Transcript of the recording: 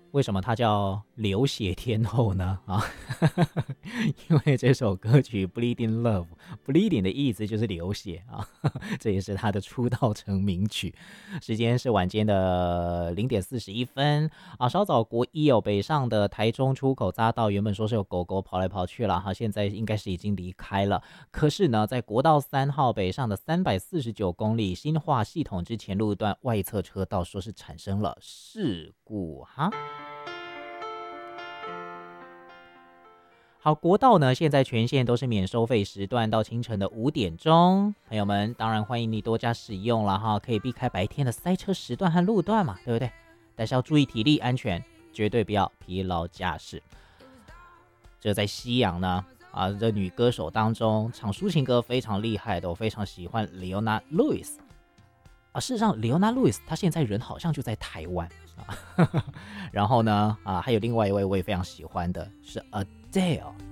为什么它叫流血天后呢？因为这首歌曲《Bleeding Love》，Bleeding 的意思就是流血啊，这也是他的出道成名曲。时间是晚间的0:41稍早国一北上的台中出口匝道，原本说是有狗狗跑来跑去了现在应该是已经离开了。可是呢，在国道3号北上的349公里新化系统之前路段外侧车道，说是产生了事故好，国道呢，现在全线都是免收费时段，到清晨的5点钟。朋友们，当然欢迎你多加使用了可以避开白天的塞车时段和路段嘛，对不对？但是要注意体力安全，绝对不要疲劳驾驶。这在西洋呢，这女歌手当中唱抒情歌非常厉害的，我非常喜欢 Leona Lewis。事实上 Leona Lewis 她现在人好像就在台湾然后呢，还有另外一位我也非常喜欢的是 Adele。